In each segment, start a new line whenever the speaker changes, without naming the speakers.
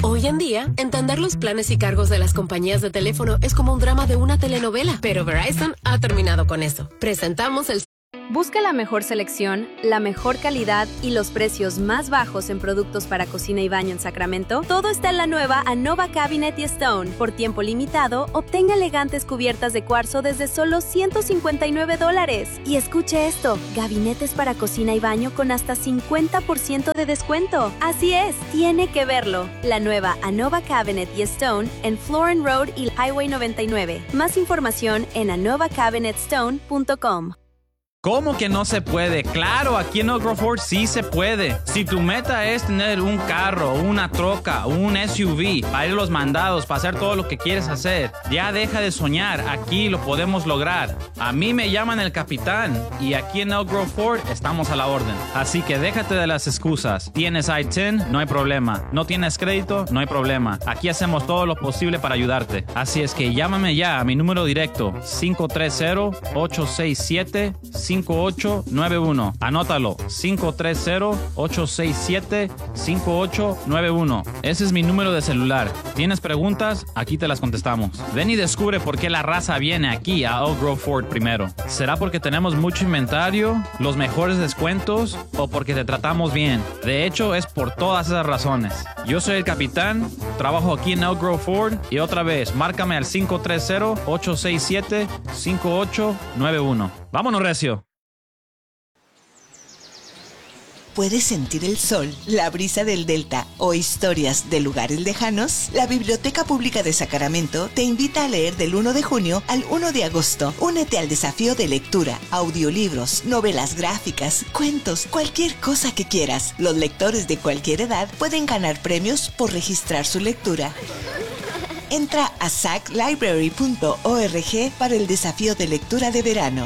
Hoy en día, entender los planes y cargos de las compañías de teléfono es como un drama de una telenovela, pero Verizon ha terminado con eso. Presentamos el...
Busca la mejor selección, la mejor calidad y los precios más bajos en productos para cocina y baño en Sacramento. Todo está en la nueva Anova Cabinet y Stone. Por tiempo limitado, obtenga elegantes cubiertas de cuarzo desde solo $159. Y escuche esto, gabinetes para cocina y baño con hasta 50% de descuento. Así es, tiene que verlo. La nueva Anova Cabinet y Stone en Florin Road y Highway 99. Más información en AnovaCabinetStone.com.
¿Cómo que no se puede? Claro, aquí en Oak Grove Ford sí se puede. Si tu meta es tener un carro, una troca, un SUV, para ir a los mandados, para hacer todo lo que quieres hacer, ya deja de soñar. Aquí lo podemos lograr. A mí me llaman el capitán y aquí en Oak Grove Ford estamos a la orden. Así que déjate de las excusas. ¿Tienes I-10? No hay problema. ¿No tienes crédito? No hay problema. Aquí hacemos todo lo posible para ayudarte. Así es que llámame ya a mi número directo, 530-867-5891. Anótalo, 530-867-5891. Ese es mi número de celular. ¿Tienes preguntas? Aquí te las contestamos. Ven y descubre por qué la raza viene aquí a Oak Grove Ford primero. ¿Será porque tenemos mucho inventario, los mejores descuentos o porque te tratamos bien? De hecho, es por todas esas razones. Yo soy el capitán, trabajo aquí en Oak Grove Ford y otra vez, márcame al 530-867-5891. ¡Vámonos, recio!
¿Puedes sentir el sol, la brisa del Delta o historias de lugares lejanos? La Biblioteca Pública de Sacramento te invita a leer del 1 de junio al 1 de agosto. Únete al desafío de lectura, audiolibros, novelas gráficas, cuentos, cualquier cosa que quieras. Los lectores de cualquier edad pueden ganar premios por registrar su lectura. Entra a saclibrary.org para el desafío de lectura de verano.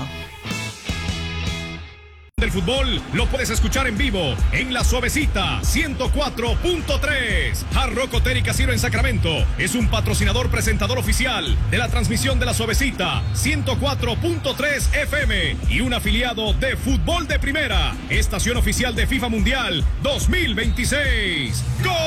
Del fútbol lo puedes escuchar en vivo en La Suavecita 104.3. Hard Rock Hotel y Casino en Sacramento es un patrocinador presentador oficial de la transmisión de La Suavecita 104.3 FM y un afiliado de Fútbol de Primera, estación oficial de FIFA Mundial 2026.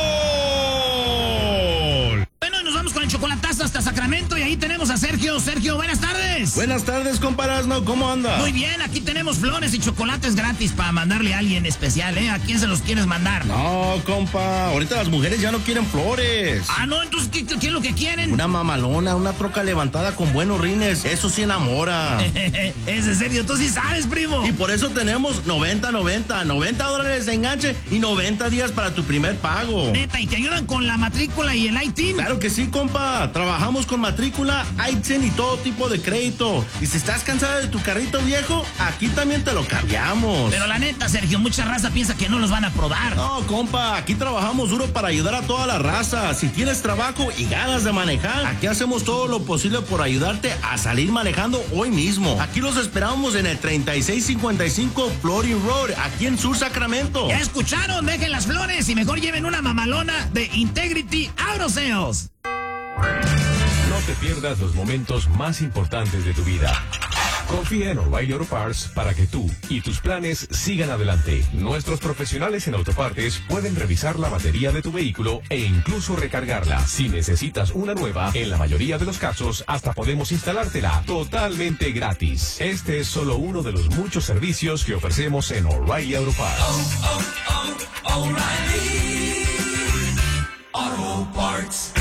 ¡Gol!
Bueno, nos vamos con el chocolatazo hasta Sacramento y ahí tenemos a Sergio. Sergio, buenas tardes.
Buenas tardes, compa Erasmo, ¿cómo anda?
Muy bien, aquí tenemos flores y chocolates gratis para mandarle a alguien especial, ¿eh? ¿A quién se los quieres mandar?
No, compa, ahorita las mujeres ya no quieren flores.
Ah, no, entonces, ¿qué es lo que quieren?
Una mamalona, una troca levantada con buenos rines, eso sí enamora.
Es en serio, tú sí sabes, primo.
Y por eso tenemos $90 de enganche y 90 días para tu primer pago.
Neta, ¿y te ayudan con la matrícula y el ITIN?
Claro que sí, compa. Trabajamos con matrícula, ITIN y todo tipo de crédito. Y si estás cansada de tu carrito viejo, aquí también te lo cambiamos.
Pero la neta, Sergio, mucha raza piensa que no los van a aprobar.
No, compa, aquí trabajamos duro para ayudar a toda la raza. Si tienes trabajo y ganas de manejar, aquí hacemos todo lo posible por ayudarte a salir manejando hoy mismo. Aquí los esperamos en el 3655 Florin Road, aquí en Sur Sacramento.
¿Ya escucharon? Dejen las flores y mejor lleven una mamalona de Integrity Auto Sales.
No te pierdas los momentos más importantes de tu vida. Confía en O'Reilly Auto Parts para que tú y tus planes sigan adelante. Nuestros profesionales en autopartes pueden revisar la batería de tu vehículo e incluso recargarla. Si necesitas una nueva, en la mayoría de los casos hasta podemos instalártela totalmente gratis. Este es solo uno de los muchos servicios que ofrecemos en O'Reilly Auto Parts.
O'Reilly Auto Parts.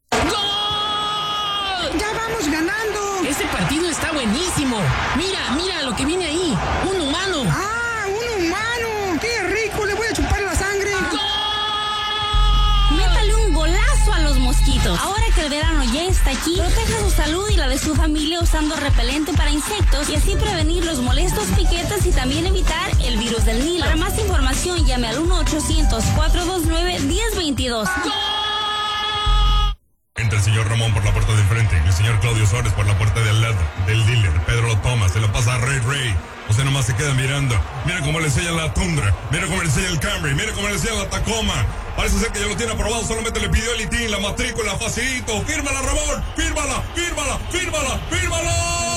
¡Ya vamos ganando!
Este partido está buenísimo. Mira lo que viene ahí. Un humano.
¡Ah, un humano! ¡Qué rico! Le voy a chupar la sangre.
¡Gol!
Métale un golazo a los mosquitos. Ahora que el verano ya está aquí, proteja su salud y la de su familia usando repelente para insectos y así prevenir los molestos piquetes y también evitar el virus del Nilo. Para más información, llame al 1-800-429-1022.
Entra el señor Ramón por la puerta de enfrente, el señor Claudio Suárez por la puerta de al lado, del dealer, Pedro lo toma, se lo pasa a Ray. Usted nomás se queda mirando. Mira cómo le enseña la Tundra, mira cómo le enseña el Camry, mira cómo le enseña la Tacoma. Parece ser que ya lo tiene aprobado, solamente le pidió el ITIN, la matrícula, facilito. Fírmala, Ramón, fírmala.